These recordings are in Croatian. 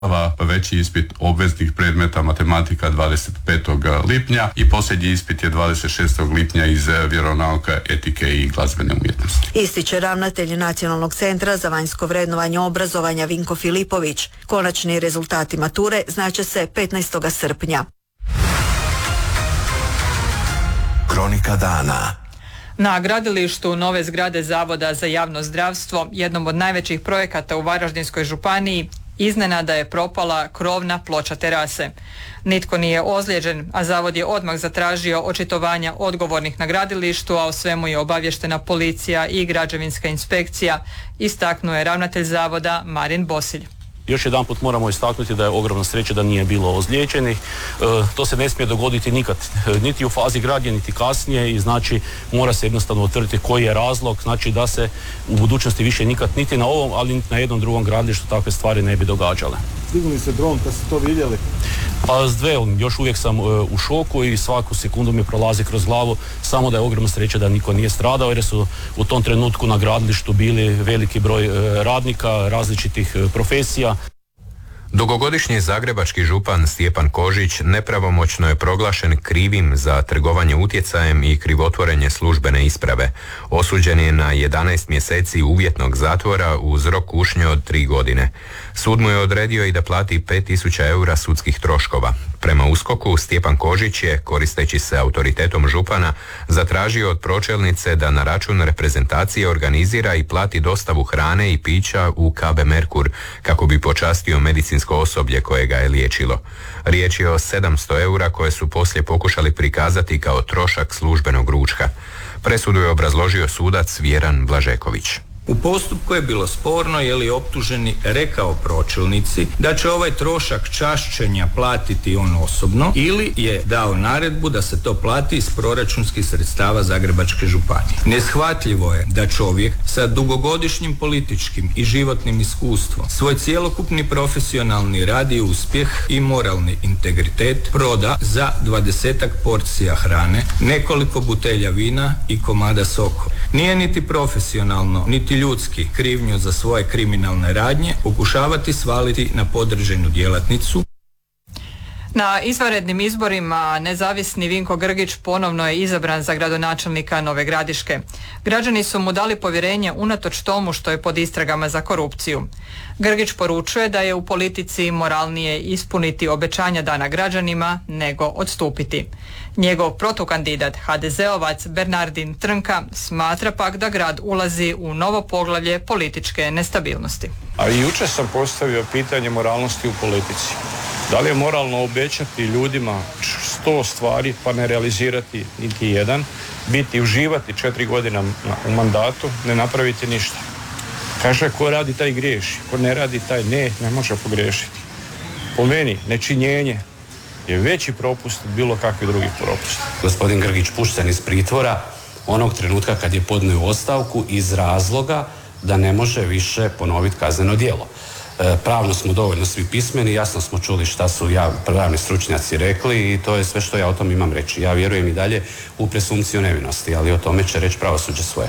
Veći ispit obveznih predmeta matematika 25. lipnja i posljednji ispit je 26. lipnja iz vjeronauka, etike i glazbene umjetnosti. Ističe ravnatelj Nacionalnog centra za vanjsko vrednovanje obrazovanja Vinko Filipović. Konačni rezultati mature znaće se 15. srpnja. Kronika dana. Na gradilištu nove zgrade Zavoda za javno zdravstvo, jednom od najvećih projekata u Varaždinskoj županiji, iznenada je propala krovna ploča terase. Nitko nije ozlijeđen, a zavod je odmah zatražio očitovanja odgovornih na gradilištu, a o svemu je obavještena policija i građevinska inspekcija, istaknuo je ravnatelj zavoda Marin Bosilj. Još jedanput moramo istaknuti da je ogromna sreća da nije bilo ozlijeđenih. To se ne smije dogoditi nikad, niti u fazi gradnje, niti kasnije, i znači mora se jednostavno utvrditi koji je razlog, znači da se u budućnosti više nikad niti na ovom, ali niti na jednom drugom gradilištu takve stvari ne bi događale. Dignuli se dron kad ste to vidjeli? Pa još uvijek sam u šoku i svaku sekundu mi prolazi kroz glavu samo da je ogromna sreća da niko nije stradao, jer su u tom trenutku na gradilištu bili veliki broj radnika različitih profesija. Dugogodišnji zagrebački župan Stjepan Kožić nepravomoćno je proglašen krivim za trgovanje utjecajem i krivotvorenje službene isprave. Osuđen je na 11 mjeseci uvjetnog zatvora uz rok kušnje od 3 godine. Sud mu je odredio i da plati 5.000 eura sudskih troškova. Prema USKOK-u, Stjepan Kožić je, koristeći se autoritetom župana, zatražio od pročelnice da na račun reprezentacije organizira i plati dostavu hrane i pića u KB Merkur kako bi počastio medicinsko osoblje koje ga je liječilo. Riječ je o 700 eura koje su poslije pokušali prikazati kao trošak službenog ručka. Presudu je obrazložio sudac Vjeran Blažeković. U postupku je bilo sporno je li optuženi rekao pročelnici da će ovaj trošak čašćenja platiti on osobno ili je dao naredbu da se to plati iz proračunskih sredstava Zagrebačke županije. Neshvatljivo je da čovjek sa dugogodišnjim političkim i životnim iskustvom svoj cjelokupni profesionalni rad i uspjeh i moralni integritet proda za 20-ak porcija hrane, nekoliko butelja vina i komada soka. Nije niti profesionalno, niti ljudski krivnju za svoje kriminalne radnje pokušavati svaliti na podređenu djelatnicu. Na izvanrednim izborima nezavisni Vinko Grgić ponovno je izabran za gradonačelnika Nove Gradiške. Građani su mu dali povjerenje unatoč tomu što je pod istragama za korupciju. Grgić poručuje da je u politici moralnije ispuniti obećanja dana građanima nego odstupiti. Njegov protukandidat HDZ-ovac Bernardin Trnka smatra pak da grad ulazi u novo poglavlje političke nestabilnosti. A jučer sam postavio pitanje moralnosti u politici. Da li je moralno obećati ljudima 100 stvari pa ne realizirati niti jedan, uživati 4 godine u mandatu, ne napraviti ništa? Kaže, ko radi taj griješi, ko ne radi taj ne može pogriješiti. Po meni, nečinjenje je veći propust od bilo kakvih drugih propusta. Gospodin Grgić pušten iz pritvora onog trenutka kad je podnio ostavku iz razloga da ne može više ponoviti kazneno djelo. Pravno smo dovoljno svi pismeni, jasno smo čuli šta su pravni stručnjaci rekli i to je sve što ja o tom imam reći. Ja vjerujem i dalje u presumpciju nevinosti, ali o tome će reći pravosuđe svoje.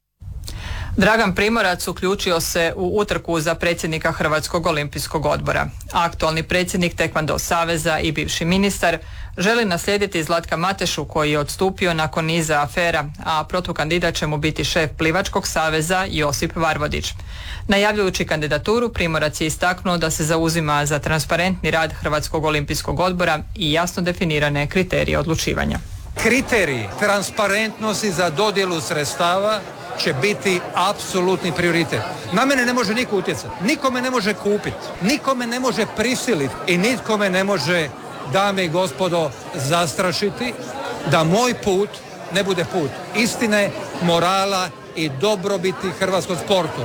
Dragan Primorac uključio se u utrku za predsjednika Hrvatskog olimpijskog odbora. Aktualni predsjednik Tekvando saveza i bivši ministar želi naslijediti Zlatka Matešu koji je odstupio nakon niza afera, a protukandidat će mu biti šef Plivačkog saveza Josip Varvodić. Najavljujući kandidaturu, Primorac je istaknuo da se zauzima za transparentni rad Hrvatskog olimpijskog odbora i jasno definirane kriterije odlučivanja. Kriteriji transparentnosti za dodjelu sredstava će biti apsolutni prioritet. Na mene ne može niko utjecati, niko me ne može kupiti, niko me ne može prisiliti i nitko me ne može, dame i gospodo, zastrašiti da moj put ne bude put istine, morala i dobrobiti hrvatskog sportu.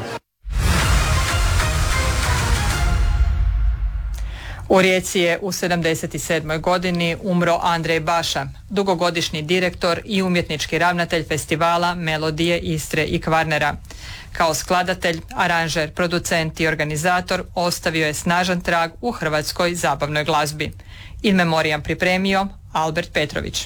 U Rijeci je u 77. godini umro Andrej Baša, dugogodišnji direktor i umjetnički ravnatelj festivala Melodije Istre i Kvarnera. Kao skladatelj, aranžer, producent i organizator ostavio je snažan trag u hrvatskoj zabavnoj glazbi. In memoriam pripremio Albert Petrović.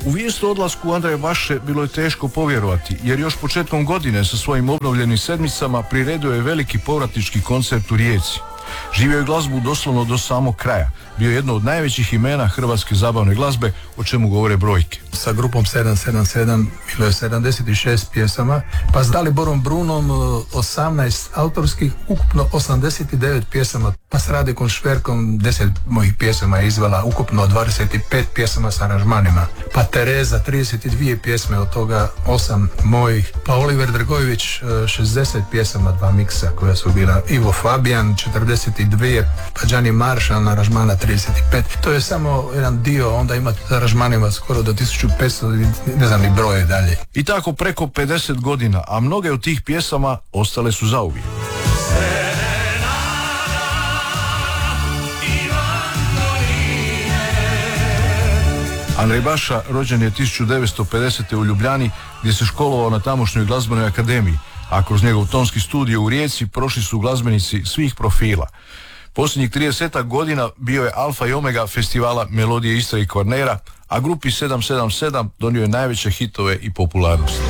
U vijest o odlasku Andreja Baše bilo je teško povjerovati, jer još početkom godine sa svojim obnovljenim sedmicama priredio je veliki povratnički koncert u Rijeci. Živio je glazbu doslovno do samog kraja. Bio je jedno od najvećih imena hrvatske zabavne glazbe, o čemu govore brojke. Sa grupom 777 bilo je 76 pjesama, pa s Daliborom Brunom 18 autorskih, ukupno 89 pjesama, pa s Radekom Šverkom 10 mojih pjesama je izvela, ukupno 25 pjesama s aranžmanima, pa Tereza 32 pjesme, od toga 8 mojih, pa Oliver Dragojević 60 pjesama, 2 miksa koja su bila, Ivo Fabijan 42, pa Gianni Marshall na aranžmana 35. To je samo jedan dio, onda ima aranžmanima skoro do 1500, ne znam ni broje dalje. I tako preko 50 godina, a mnoge od tih pjesama ostale su zauvijek. Andrej Baša rođen je 1950. u Ljubljani, gdje se školovao na tamošnjoj glazbenoj akademiji, a kroz njegov tonski studio u Rijeci prošli su glazbenici svih profila. Posljednjih 30 godina bio je alfa i omega festivala Melodije Istre i Kvarnera, a grupi 777 donio je najveće hitove i popularnost.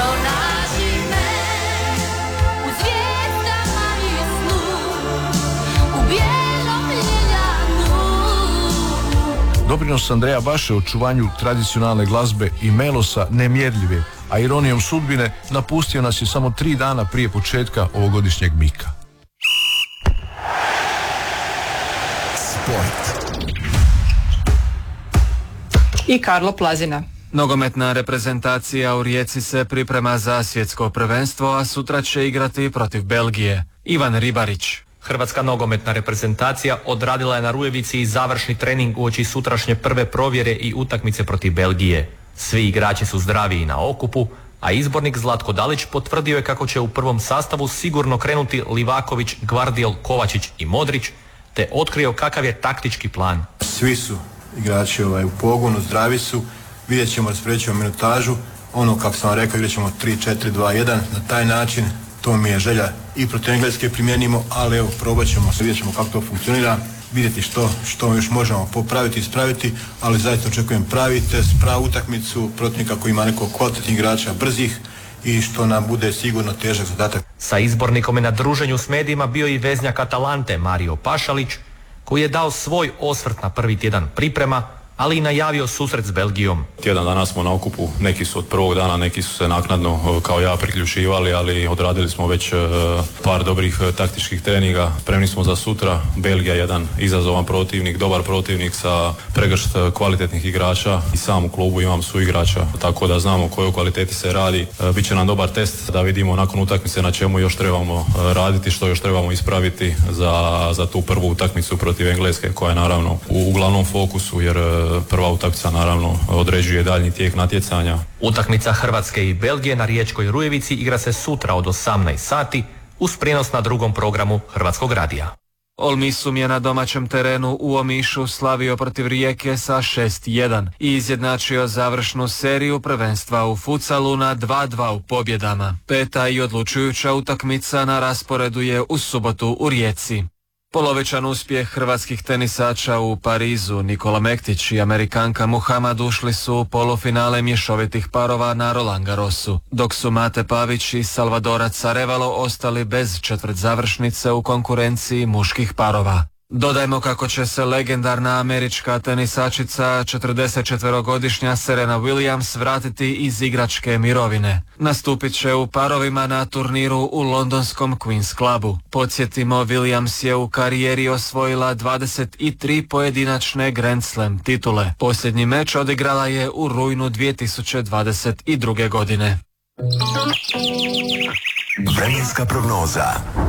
Doprinos Andreja Baše u očuvanju tradicionalne glazbe i melosa nemjerljive, a ironijom sudbine napustio nas je samo 3 dana prije početka ovogodišnjeg Mika. Sport. I Karlo Plazina. Nogometna reprezentacija u Rijeci se priprema za svjetsko prvenstvo, a sutra će igrati protiv Belgije. Ivan Ribarić. Hrvatska nogometna reprezentacija odradila je na Rujevici i završni trening uoči sutrašnje prve provjere i utakmice protiv Belgije. Svi igrači su zdravi i na okupu, a izbornik Zlatko Dalić potvrdio je kako će u prvom sastavu sigurno krenuti Livaković, Gvardiol, Kovačić i Modrić, te otkrio kakav je taktički plan. Svi su igrači u pogonu, zdravi su, vidjet ćemo, raspoređujemo minutažu, ono kako sam vam rekao, igrat ćemo 3-4-2-1, na taj način, to mi je želja i protiv Engleske primjenimo, ali evo, probat ćemo, vidjet ćemo kako to funkcionira, vidjeti što još možemo popraviti, ispraviti, ali zaista očekujem pravi test, pravu utakmicu, protivnika koji ima nekog kvalitetnih igrača, brzih, i što nam bude sigurno težak zadatak. Sa izbornikom je na druženju s medijima bio i veznjak Atalante Mario Pašalić, koji je dao svoj osvrt na prvi tjedan priprema, ali i najavio susret s Belgijom. Tjedan dana smo na okupu, neki su od prvog dana, neki su se naknadno kao ja priključivali, ali odradili smo već par dobrih taktičkih treninga. Spremni smo za sutra. Belgija jedan izazovan protivnik, dobar protivnik sa pregršt kvalitetnih igrača, i sam u klubu imam suigrača, tako da znamo o kojoj kvaliteti se radi. Biće nam dobar test da vidimo nakon utakmice na čemu još trebamo raditi, što još trebamo ispraviti za tu prvu utakmicu protiv Engleske, koja je naravno u glavnom fokusu, jer prva utakmica naravno određuje daljnji tijek natjecanja. Utakmica Hrvatske i Belgije na Riječkoj Rujevici igra se sutra od 18 sati uz prijenos na drugom programu Hrvatskog radija. Olmisum je na domaćem terenu u Omišu slavio protiv Rijeke sa 6-1 i izjednačio završnu seriju prvenstva u futsalu na 2-2 u pobjedama. Peta i odlučujuća utakmica na rasporedu je u subotu u Rijeci. Polovičan uspjeh hrvatskih tenisača u Parizu. Nikola Mektić i Amerikanka Muhammad ušli su u polufinale mješovitih parova na Roland Garrosu, dok su Mate Pavić i Salvadorac Arevalo ostali bez četvrtzavršnice u konkurenciji muških parova. Dodajmo kako će se legendarna američka tenisačica 44-godišnja Serena Williams vratiti iz igračke mirovine. Nastupit će u parovima na turniru u londonskom Queen's Clubu. Podsjetimo, Williams je u karijeri osvojila 23 pojedinačne Grand Slam titule. Posljednji meč odigrala je u rujnu 2022. godine. Vremenska prognoza.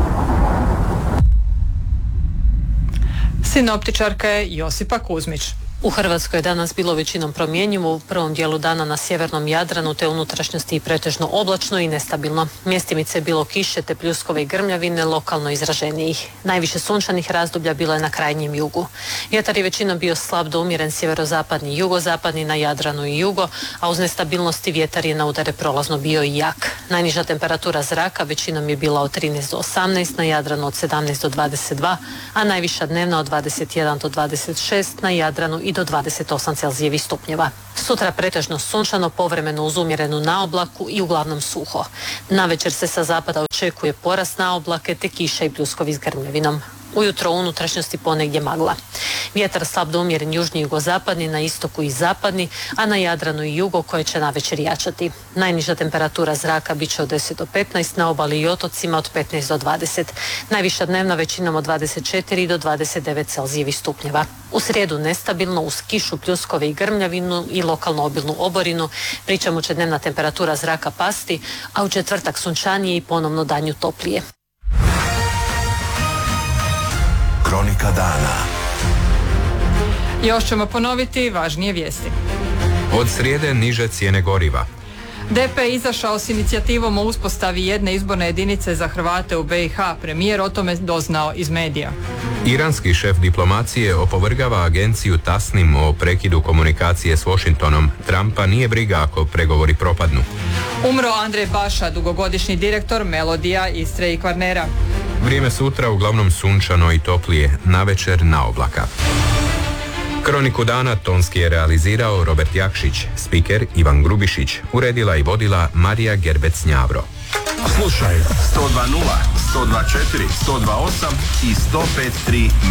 Sinoptičarka je Josipa Kuzmić. U Hrvatskoj je danas bilo većinom promjenjivo, u prvom dijelu dana na sjevernom Jadranu te unutrašnjosti i pretežno oblačno i nestabilno. Mjestimice je bilo kiše te pljuskove i grmljavine, lokalno izraženijih. Najviše sunčanih razdoblja bilo je na krajnjem jugu. Vjetar je većinom bio slab do umjeren sjeverozapadni i jugozapadni na Jadranu i jugo, a uz nestabilnosti vjetar je na udare prolazno bio i jak. Najniža temperatura zraka većinom je bila od 13 do 18, na Jadranu od 17 do 22, a najviša dnevna od 21 do 26, na Jadranu i do 28 Celzijevih stupnjeva. Sutra pretežno sunčano, povremeno uz umjerenu naoblaku i uglavnom suho. Navečer se sa zapada očekuje porast naoblake te kiša i pljuskovi s grmljavinom. Ujutro u unutrašnjosti ponegdje magla. Vjetar slab do umjeren južni jugozapadni, na istoku i zapadni, a na Jadranu i jugo koje će navečer jačati. Najniža temperatura zraka bit će od 10 do 15, na obali i otocima od 15 do 20. Najviša dnevna većinom od 24 do 29 Celzijevih stupnjeva. U srijedu nestabilno uz kišu, pljuskove i grmljavinu i lokalno obilnu oborinu, pri čemu će dnevna temperatura zraka pasti, a u četvrtak sunčanije i ponovno danju toplije. Kronika dana. Još ćemo ponoviti važnije vijesti. Od srijede niže cijene goriva. DP izašao s inicijativom o uspostavi jedne izborne jedinice za Hrvate u BiH. Premijer o tome doznao iz medija. Iranski šef diplomacije opovrgava agenciju Tasnim o prekidu komunikacije s Washingtonom. Trumpa nije briga ako pregovori propadnu. Umro Andrej Baša, dugogodišnji direktor Melodija Istre i Kvarnera. Vrijeme sutra uglavnom sunčano i toplije, navečer na oblaka. Kroniku dana tonski je realizirao Robert Jakšić, spiker Ivan Grubišić, uredila i vodila Marija Gerbec-Njavro. Slušaj 102.0, 102.4, 102.8 i 105.3